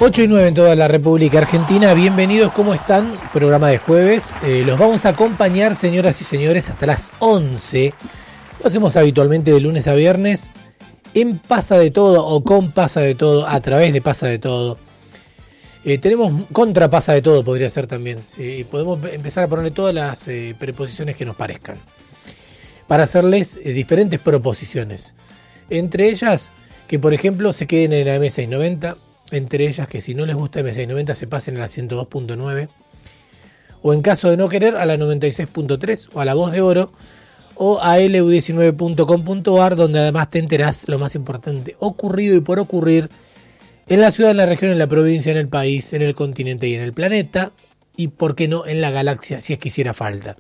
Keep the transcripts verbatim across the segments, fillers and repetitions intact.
ocho y nueve en toda la República Argentina. Bienvenidos, ¿cómo están? Programa de jueves. Eh, los vamos a acompañar, señoras y señores, hasta las once. Lo hacemos habitualmente de lunes a viernes en Pasa de Todo o con Pasa de Todo, a través de Pasa de Todo. Eh, tenemos contra Pasa de Todo, podría ser también. ¿Sí? Podemos empezar a ponerle todas las eh, preposiciones que nos parezcan para hacerles eh, diferentes proposiciones. Entre ellas, que por ejemplo se queden en la M seiscientos noventa. Entre ellas, que si no les gusta M seiscientos noventa se pasen a la ciento dos punto nueve. O en caso de no querer, a la noventa y seis punto tres o a la Voz de Oro. O a L U diecinueve punto com punto a r, donde además te enterás lo más importante ocurrido y por ocurrir en la ciudad, en la región, en la provincia, en el país, en el continente y en el planeta. Y por qué no en la galaxia, si es que hiciera falta.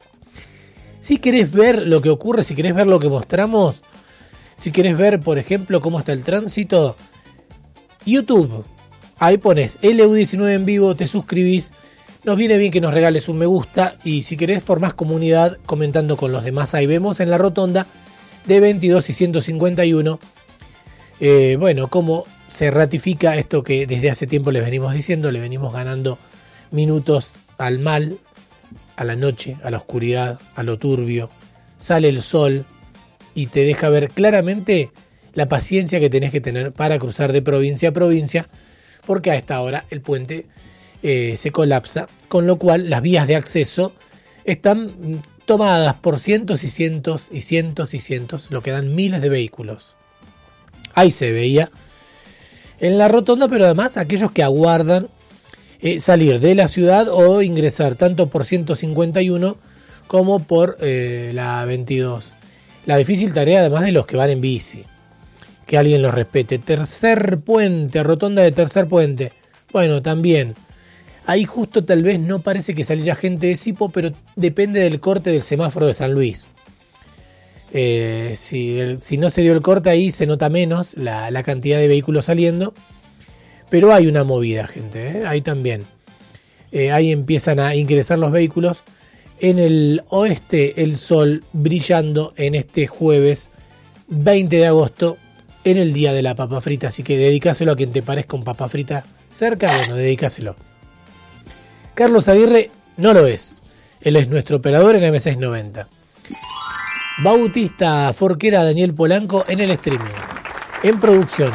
Si querés ver lo que ocurre, si querés ver lo que mostramos, si querés ver, por ejemplo, cómo está el tránsito, YouTube, ahí pones L U diecinueve en vivo, te suscribís, nos viene bien que nos regales un me gusta y si querés formás comunidad comentando con los demás. Ahí vemos en la rotonda de veintidós y ciento cincuenta y uno, eh, bueno, cómo se ratifica esto que desde hace tiempo les venimos diciendo, le venimos ganando minutos al mal, a la noche, a la oscuridad, a lo turbio. Sale el sol y te deja ver claramente la paciencia que tenés que tener para cruzar de provincia a provincia, porque a esta hora el puente eh, se colapsa, con lo cual las vías de acceso están tomadas por cientos y cientos y cientos y cientos, lo que dan miles de vehículos. Ahí se veía en la rotonda, pero además aquellos que aguardan eh, salir de la ciudad o ingresar tanto por ciento cincuenta y uno como por eh, la veintidós. La difícil tarea además de los que van en bici. Que alguien los respete. Tercer puente, rotonda de Tercer Puente. Bueno, también. Ahí justo tal vez no parece que saliera gente de Sipo, pero depende del corte del semáforo de San Luis. Eh, si, el, si no se dio el corte ahí se nota menos la, la cantidad de vehículos saliendo. Pero hay una movida, gente. ¿eh? Ahí también. Eh, ahí empiezan a ingresar los vehículos. En el oeste el sol brillando en este jueves veinte de agosto. En el día de la papa frita, así que dedicáselo a quien te parezca un papa frita cerca, bueno, dedicáselo. Carlos Aguirre no lo es, él es nuestro operador en M seiscientos noventa. Bautista Forquera, Daniel Polanco en el streaming. En producción,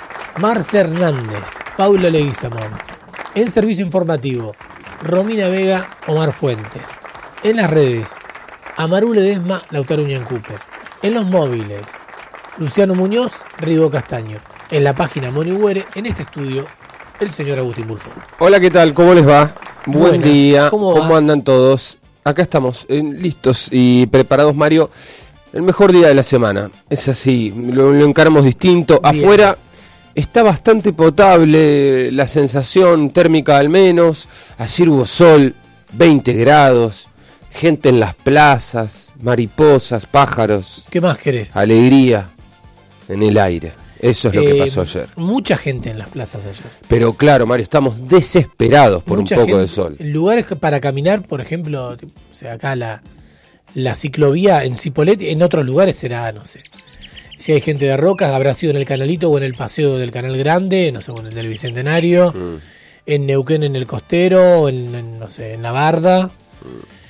Marce Hernández, Paulo Leguizamón. En servicio informativo, Romina Vega, Omar Fuentes. En las redes, Amaru Ledesma, Lautaro Uñancupe. En los móviles, Luciano Muñoz, Rigo Castaño. En la página Monihuere, en este estudio, el señor Agustín Bulfón. Hola, ¿qué tal? ¿Cómo les va? Buen Buenas. día. ¿Cómo, ¿Cómo andan todos? Acá estamos, eh, listos y preparados, Mario. El mejor día de la semana. Es así, lo, lo encaramos distinto. Bien. Afuera está bastante potable la sensación térmica al menos. Ayer hubo sol, veinte grados. Gente en las plazas, mariposas, pájaros. ¿Qué más querés? Alegría en el aire. Eso es lo eh, que pasó ayer. Mucha gente en las plazas ayer. Pero claro, Mario, estamos desesperados por mucha un poco gente, de sol. Lugares para caminar, por ejemplo, o sea, acá la, la ciclovía en Cipolletti, en otros lugares será, no sé. Si hay gente de Rocas, habrá sido en el Canalito o en el paseo del Canal Grande, no sé, en el del Bicentenario, mm. en Neuquén en el Costero, en, en no sé, en la Barda. Mm.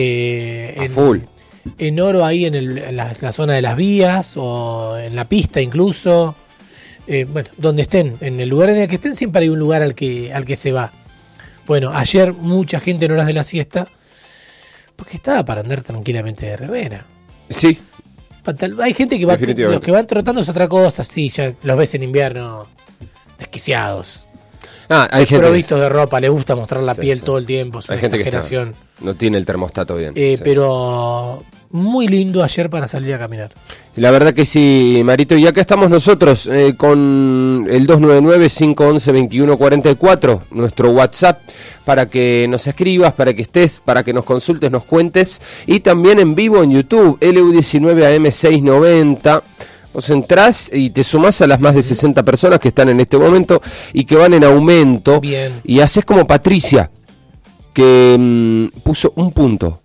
Eh, A en, full. En Oro, ahí en, el, en la, la zona de las vías o en la pista incluso. Eh, bueno, donde estén, en el lugar en el que estén, siempre hay un lugar al que, al que se va. Bueno, ayer mucha gente en horas de la siesta, porque estaba para andar tranquilamente de remera. Sí. Hay gente que va, los que van trotando es otra cosa, sí, ya los ves en invierno desquiciados. Ah, hay gente provistos de ropa, le gusta mostrar la sí, piel sí. todo el tiempo, es una hay gente exageración. Que está, no tiene el termostato bien. Eh, sí. Pero muy lindo ayer para salir a caminar. La verdad que sí, Marito. Y acá estamos nosotros eh, con el dos nueve nueve, cinco once, veintiuno cuarenta y cuatro, nuestro WhatsApp, para que nos escribas, para que estés, para que nos consultes, nos cuentes. Y también en vivo en YouTube, L U diecinueve A M seiscientos noventa. Vos entrás y te sumás a las más de sesenta personas que están en este momento y que van en aumento. Bien. Y haces como Patricia, que mmm, puso un punto.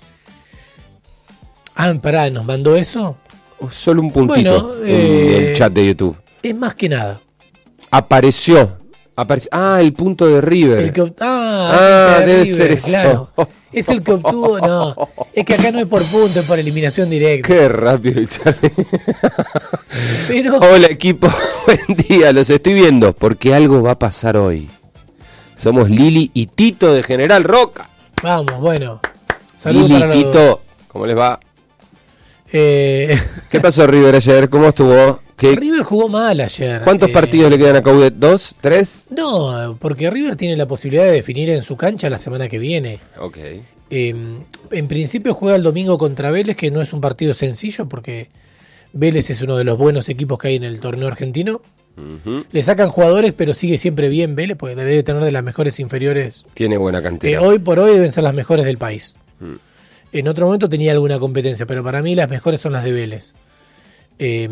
Ah, pará, ¿nos mandó eso? Solo un puntito bueno, en eh, el chat de YouTube. Es más que nada. Apareció Apareció, ah, el punto de River. El que, ah, ah de debe River, ser eso. Claro. Es el que obtuvo, no, es que acá no es por punto, es por eliminación directa. Qué rápido el Charlie. Pero... Hola equipo, buen día, los estoy viendo, porque algo va a pasar hoy. Somos Lili y Tito de General Roca. Vamos, bueno. Saludos Lili, para Tito, los... ¿cómo les va? Eh... ¿Qué pasó River ayer? ¿Cómo estuvo? ¿Qué... River jugó mal ayer. ¿Cuántos eh... partidos le quedan a Coudet? ¿Dos? ¿Tres? No, porque River tiene la posibilidad de definir en su cancha la semana que viene. Ok. Eh, en principio juega el domingo contra Vélez, que no es un partido sencillo porque Vélez es uno de los buenos equipos que hay en el torneo argentino. Uh-huh. Le sacan jugadores, pero sigue siempre bien Vélez, porque debe de tener de las mejores inferiores. Tiene buena cantidad. Eh, hoy por hoy deben ser las mejores del país. Uh-huh. En otro momento tenía alguna competencia, pero para mí las mejores son las de Vélez. Eh,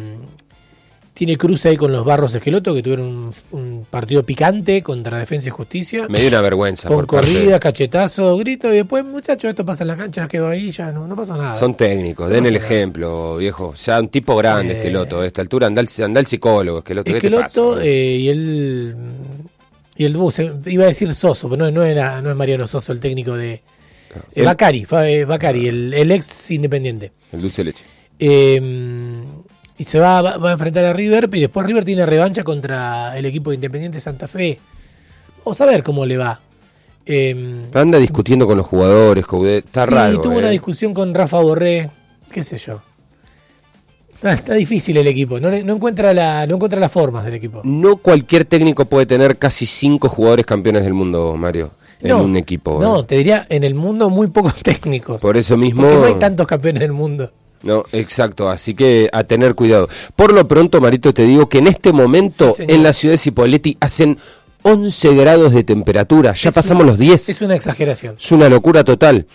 tiene cruce ahí con los Barros Esqueloto, que tuvieron un, un partido picante contra Defensa y Justicia. Me dio una vergüenza. Con corrida, parte... cachetazo, grito, y después, muchachos, esto pasa en la cancha, quedó ahí, ya no, no pasa nada. Son técnicos, no den el nada. Ejemplo, viejo. Ya un tipo grande, eh... Esqueloto, a esta altura anda el, anda el psicólogo, Esqueloto. Esqueloto eh, y el... Y el bus, iba a decir Soso, pero no, no, era, no es Mariano Soso, el técnico de... Eh, Bacari, fue, eh, Bacari, el, el ex Independiente. El dulce leche. Eh... Y se va, va, va a enfrentar a River, y después River tiene revancha contra el equipo de Independiente Santa Fe. Vamos a ver cómo le va. Eh, Anda discutiendo con los jugadores, Coudet. Está sí, raro. Sí, tuvo eh. una discusión con Rafa Borré, qué sé yo. Está, está difícil el equipo, no, no, encuentra la, no encuentra las formas del equipo. No cualquier técnico puede tener casi cinco jugadores campeones del mundo, Mario, en no, un equipo. No, eh. te diría, en el mundo muy pocos técnicos. Por eso mismo... Porque no hay tantos campeones del mundo. No, exacto, así que a tener cuidado. Por lo pronto, Marito, te digo que en este momento sí, en la ciudad de Cipolletti hacen once grados de temperatura, ya es pasamos una, los diez. Es una exageración. Es una locura total.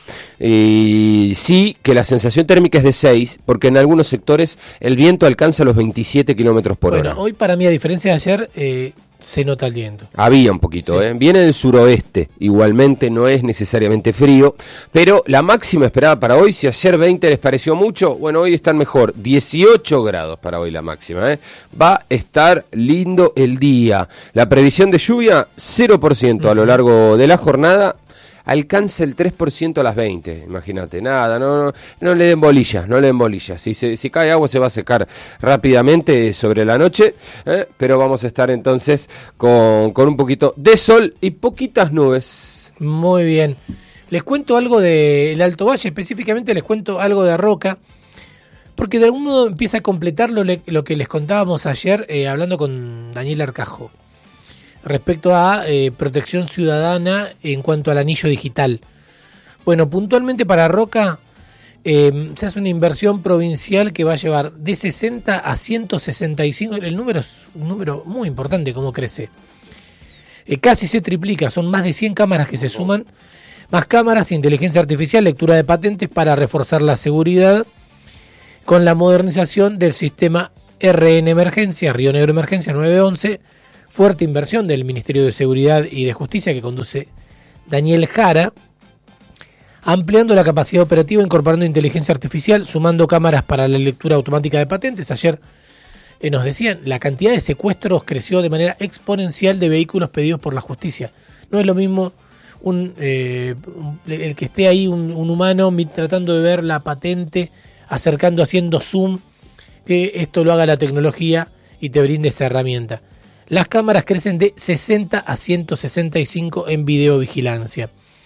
Y sí, que la sensación térmica es de seis, porque en algunos sectores el viento alcanza los veintisiete kilómetros por bueno, hora. Hoy para mí, a diferencia de ayer... Eh, se nota el viento. Había un poquito, sí. ¿eh? Viene del suroeste, igualmente no es necesariamente frío, pero la máxima esperada para hoy, si ayer veinte les pareció mucho, bueno, hoy están mejor, dieciocho grados para hoy la máxima, ¿eh? Va a estar lindo el día. La previsión de lluvia, cero por ciento uh-huh. a lo largo de la jornada. Alcanza el tres por ciento a las veinte, imagínate, nada, no, no, no le den bolillas, no le den bolillas, si, se, si cae agua se va a secar rápidamente sobre la noche, ¿eh? Pero vamos a estar entonces con, con un poquito de sol y poquitas nubes. Muy bien, les cuento algo del Alto Valle, específicamente les cuento algo de Roca, porque de algún modo empieza a completar lo, lo que les contábamos ayer eh, hablando con Daniel Arcajo. Respecto a eh, protección ciudadana en cuanto al anillo digital. Bueno, puntualmente para Roca eh, se hace una inversión provincial que va a llevar de sesenta a ciento sesenta y cinco, el número es un número muy importante, cómo crece. Eh, casi se triplica, son más de cien cámaras que se suman, más cámaras, inteligencia artificial, lectura de patentes para reforzar la seguridad con la modernización del sistema R N Emergencia, Río Negro Emergencia nueve once, fuerte inversión del Ministerio de Seguridad y de Justicia que conduce Daniel Jara, ampliando la capacidad operativa, incorporando inteligencia artificial, sumando cámaras para la lectura automática de patentes. Ayer eh, nos decían, la cantidad de secuestros creció de manera exponencial de vehículos pedidos por la justicia. No es lo mismo un, eh, el que esté ahí un, un humano tratando de ver la patente, acercando, haciendo zoom, que esto lo haga la tecnología y te brinde esa herramienta. Las cámaras crecen de sesenta a ciento sesenta y cinco en videovigilancia.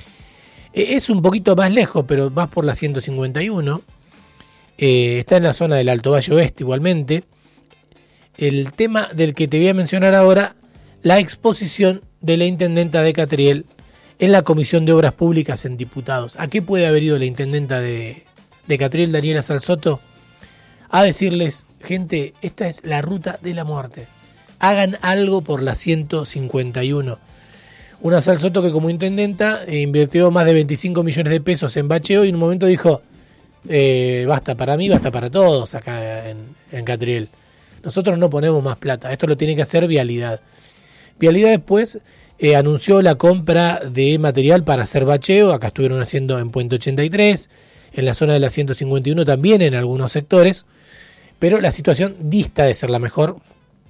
Es un poquito más lejos, pero vas por la ciento cincuenta y uno. Eh, está en la zona del Alto Valle Oeste igualmente. El tema del que te voy a mencionar ahora, la exposición de la intendenta de Catriel en la Comisión de Obras Públicas en Diputados. ¿A qué puede haber ido la intendenta de, de Catriel, Daniela Salsoto? A decirles, gente, esta es la ruta de la muerte. Hagan algo por la ciento cincuenta y uno. Una Salsoto que como intendenta eh, invirtió más de veinticinco millones de pesos en bacheo y en un momento dijo, eh, basta para mí, basta para todos acá en, en Catriel. Nosotros no ponemos más plata, esto lo tiene que hacer Vialidad. Vialidad después eh, anunció la compra de material para hacer bacheo, acá estuvieron haciendo en Puente ochenta y tres, en la zona de la ciento cincuenta y uno también en algunos sectores, pero la situación dista de ser la mejor.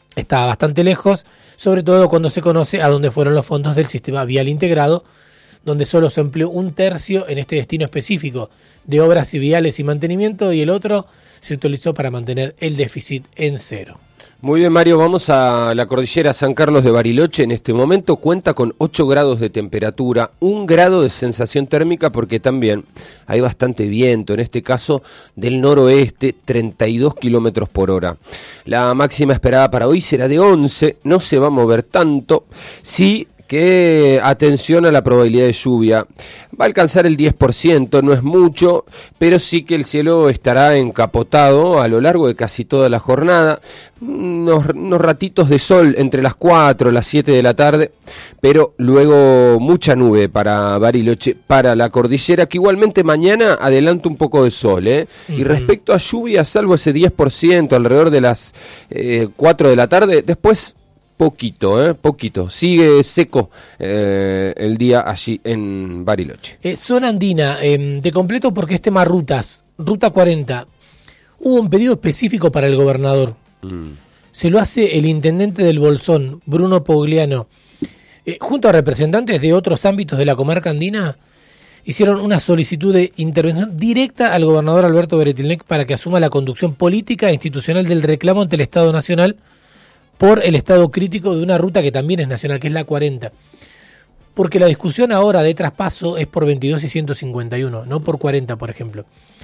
está bastante lejos, sobre todo cuando se conoce a dónde fueron los fondos del sistema vial integrado, donde solo se empleó un tercio en este destino específico de obras viales y mantenimiento, y el otro se utilizó para mantener el déficit en cero. Muy bien, Mario, vamos a la cordillera San Carlos de Bariloche. En este momento cuenta con ocho grados de temperatura, un grado de sensación térmica, porque también hay bastante viento, en este caso del noroeste, treinta y dos kilómetros por hora. La máxima esperada para hoy será de once, no se va a mover tanto. Sí, que atención a la probabilidad de lluvia. Va a alcanzar el diez por ciento, no es mucho, pero sí que el cielo estará encapotado a lo largo de casi toda la jornada. Unos, unos ratitos de sol entre las cuatro y las siete de la tarde, pero luego mucha nube para Bariloche, para la cordillera, que igualmente mañana adelanta un poco de sol, ¿eh? Uh-huh. Y respecto a lluvia, salvo ese diez por ciento alrededor de las eh, cuatro de la tarde, después poquito, eh, poquito. Sigue seco eh, el día allí en Bariloche. Eh, zona andina, eh, de completo porque es tema rutas, ruta cuarenta. Hubo un pedido específico para el gobernador. Mm. Se lo hace el intendente del Bolsón, Bruno Pogliano. Eh, junto a representantes de otros ámbitos de la comarca andina, hicieron una solicitud de intervención directa al gobernador Alberto Beretilnec para que asuma la conducción política e institucional del reclamo ante el Estado Nacional por el estado crítico de una ruta que también es nacional, que es la cuarenta. Porque la discusión ahora de traspaso es por veintidós y ciento cincuenta y uno, no por cuarenta, por ejemplo.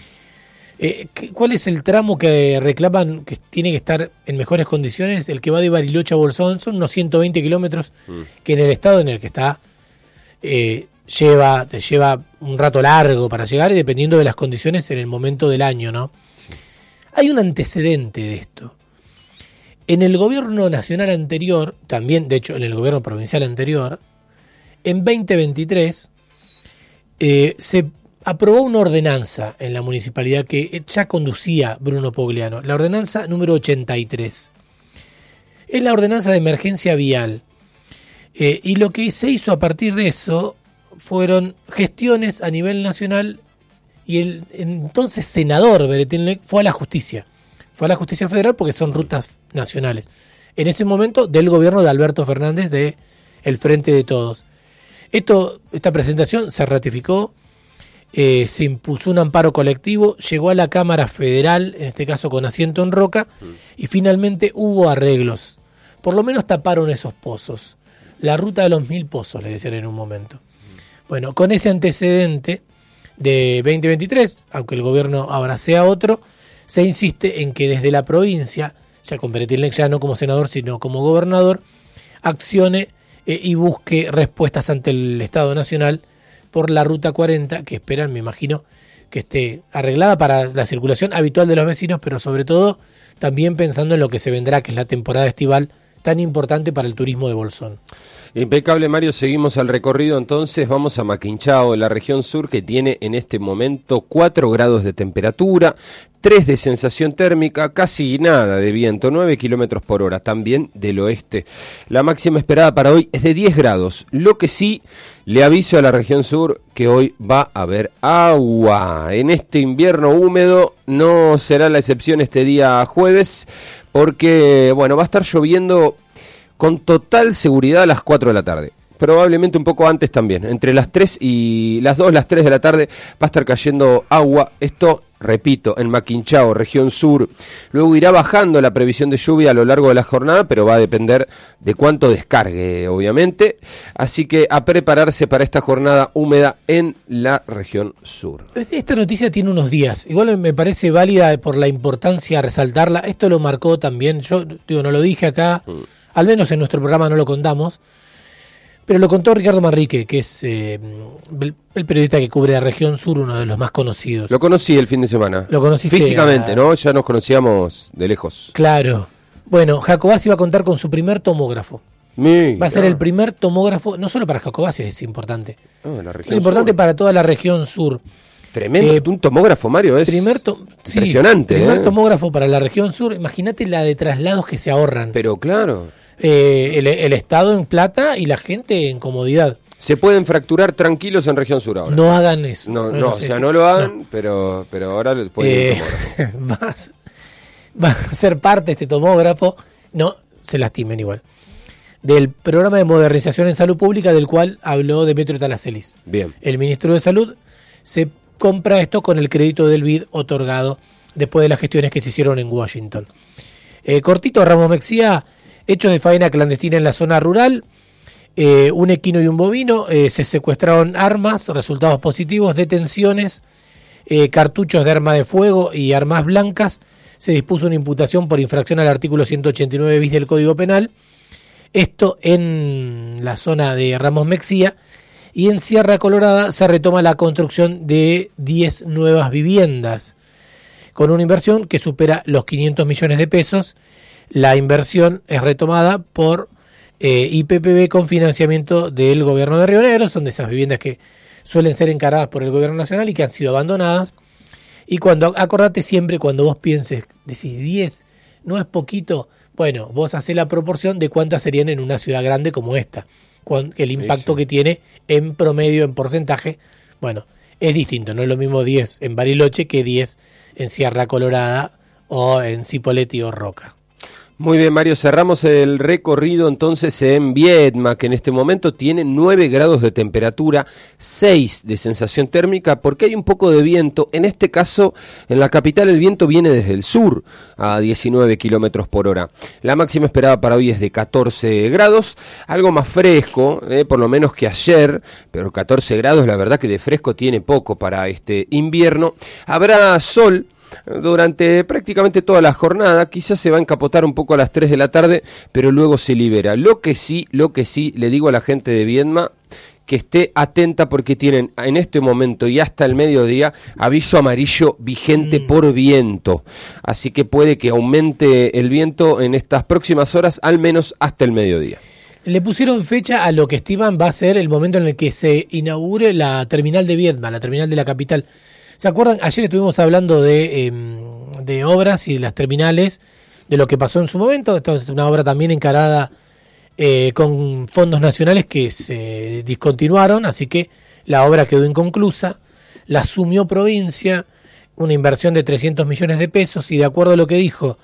Eh, ¿Cuál es el tramo que reclaman que tiene que estar en mejores condiciones? El que va de Bariloche a Bolsón, son unos ciento veinte kilómetros, mm. que en el estado en el que está eh, lleva, te lleva un rato largo para llegar, y dependiendo de las condiciones en el momento del año, ¿no? Sí. Hay un antecedente de esto. En el gobierno nacional anterior, también, de hecho, en el gobierno provincial anterior, en veinte veintitrés, eh, se aprobó una ordenanza en la municipalidad que ya conducía Bruno Pogliano, la ordenanza número ochenta y tres. Es la ordenanza de emergencia vial. Eh, y lo que se hizo a partir de eso fueron gestiones a nivel nacional, y el entonces senador Beretilnec fue a la justicia. Fue a la justicia federal porque son rutas nacionales. En ese momento del gobierno de Alberto Fernández, de el Frente de Todos. Esto, esta presentación se ratificó, eh, se impuso un amparo colectivo, llegó a la Cámara Federal, en este caso con asiento en Roca, mm. y finalmente hubo arreglos. Por lo menos taparon esos pozos. La ruta de los mil pozos, le decían en un momento. Mm. Bueno, con ese antecedente de veinte veintitrés, aunque el gobierno ahora sea otro, se insiste en que desde la provincia, ya con Beretilnec ya no como senador, sino como gobernador, accione eh, y busque respuestas ante el Estado Nacional por la Ruta cuarenta, que esperan, me imagino, que esté arreglada para la circulación habitual de los vecinos, pero sobre todo también pensando en lo que se vendrá, que es la temporada estival tan importante para el turismo de Bolsón. Impecable, Mario, seguimos al recorrido entonces, vamos a Maquinchao, la región sur, que tiene en este momento cuatro grados de temperatura, tres de sensación térmica, casi nada de viento, nueve kilómetros por hora, también del oeste. La máxima esperada para hoy es de diez grados, lo que sí, le aviso a la región sur que hoy va a haber agua. En este invierno húmedo no será la excepción este día jueves, porque, bueno, va a estar lloviendo con total seguridad a las cuatro de la tarde. Probablemente un poco antes también. Entre las tres y las dos, las tres de la tarde va a estar cayendo agua. Esto, repito, en Maquinchao, región sur. Luego irá bajando la previsión de lluvia a lo largo de la jornada, pero va a depender de cuánto descargue, obviamente. Así que a prepararse para esta jornada húmeda en la región sur. Esta noticia tiene unos días. Igual me parece válida por la importancia resaltarla. Esto lo marcó también, yo digo, no lo dije acá, mm. al menos en nuestro programa no lo contamos, pero lo contó Ricardo Manrique, que es eh, el, el periodista que cubre la región sur, uno de los más conocidos. Lo conocí el fin de semana. Lo conocí físicamente, a... ¿no? Ya nos conocíamos de lejos. Claro. Bueno, Jacobacci va a contar con su primer tomógrafo. Mira. Va a ser el primer tomógrafo, no solo para Jacobacci, es importante. Oh, la región es importante sur. Para toda la región sur. Tremendo, eh, un tomógrafo, Mario, es primer to- impresionante. Sí, primer ¿eh? tomógrafo para la región sur. Imagínate la de traslados que se ahorran. Pero claro. Eh, el, el Estado en plata y la gente en comodidad. Se pueden fracturar tranquilos en región sur ahora. No hagan eso. No, no, no o sea, no lo hagan, no. pero pero ahora pueden eh, va, a, va a ser parte de este tomógrafo. No, se lastimen igual. Del programa de modernización en salud pública del cual habló Demetrio Talacelis. Bien. El ministro de Salud se compra esto con el crédito del B I D otorgado después de las gestiones que se hicieron en Washington. Eh, cortito, Ramos Mexía, hechos de faena clandestina en la zona rural, eh, un equino y un bovino, eh, se secuestraron armas, resultados positivos, detenciones, eh, cartuchos de arma de fuego y armas blancas, se dispuso una imputación por infracción al artículo ciento ochenta y nueve bis del Código Penal, esto en la zona de Ramos Mexía, y en Sierra Colorada se retoma la construcción de diez nuevas viviendas, con una inversión que supera los quinientos millones de pesos. La inversión es retomada por eh, I P P B con financiamiento del gobierno de Río Negro. Son de esas viviendas que suelen ser encaradas por el gobierno nacional y que han sido abandonadas. Y cuando, acordate siempre, cuando vos pienses, decís diez, no es poquito, bueno, vos hacés la proporción de cuántas serían en una ciudad grande como esta, con el impacto sí, sí. que tiene en promedio, en porcentaje, bueno, es distinto, no es lo mismo diez en Bariloche que diez en Sierra Colorada o en Cipolletti o Roca. Muy bien, Mario, cerramos el recorrido entonces en Viedma, que en este momento tiene nueve grados de temperatura, seis de sensación térmica, porque hay un poco de viento. En este caso, en la capital el viento viene desde el sur a diecinueve kilómetros por hora. La máxima esperada para hoy es de catorce grados, algo más fresco, eh, por lo menos que ayer, pero catorce grados, la verdad que de fresco tiene poco para este invierno. Habrá sol durante prácticamente toda la jornada, quizás se va a encapotar un poco a las tres de la tarde, pero luego se libera. Lo que sí, lo que sí, le digo a la gente de Viedma que esté atenta porque tienen en este momento y hasta el mediodía aviso amarillo vigente mm. por viento. Así que puede que aumente el viento en estas próximas horas, al menos hasta el mediodía. Le pusieron fecha a lo que estiman va a ser el momento en el que se inaugure la terminal de Viedma, la terminal de la capital. ¿Se acuerdan? Ayer estuvimos hablando de, eh, de obras y de las terminales, de lo que pasó en su momento. Esta es una obra también encarada eh, con fondos nacionales que se discontinuaron, así que la obra quedó inconclusa. La asumió provincia, una inversión de trescientos millones de pesos, y de acuerdo a lo que dijo,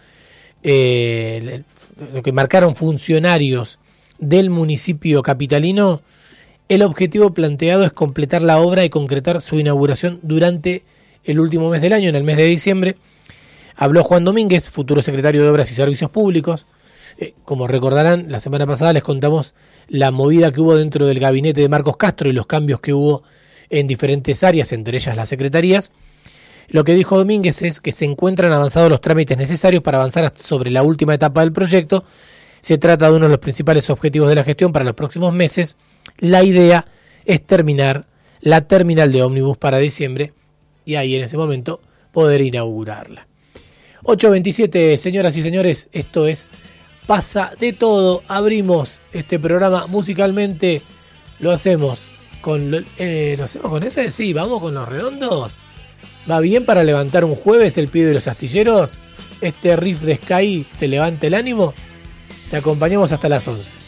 eh, lo que marcaron funcionarios del municipio capitalino, el objetivo planteado es completar la obra y concretar su inauguración durante el último mes del año, en el mes de diciembre. Habló Juan Domínguez, futuro secretario de Obras y Servicios Públicos. Eh, como recordarán, la semana pasada les contamos la movida que hubo dentro del gabinete de Marcos Castro y los cambios que hubo en diferentes áreas, entre ellas las secretarías. Lo que dijo Domínguez es que se encuentran avanzados los trámites necesarios para avanzar sobre la última etapa del proyecto. Se trata de uno de los principales objetivos de la gestión para los próximos meses. La idea es terminar la terminal de ómnibus para diciembre y ahí en ese momento poder inaugurarla. ocho veintisiete, señoras y señores, esto es Pasa de Todo. Abrimos este programa musicalmente. Lo hacemos con eh, ¿lo hacemos con ese? Sí, vamos con Los Redondos. ¿Va bien para levantar un jueves el Pibe de los Astilleros? Este riff de Sky te levanta el ánimo. Te acompañamos hasta las once.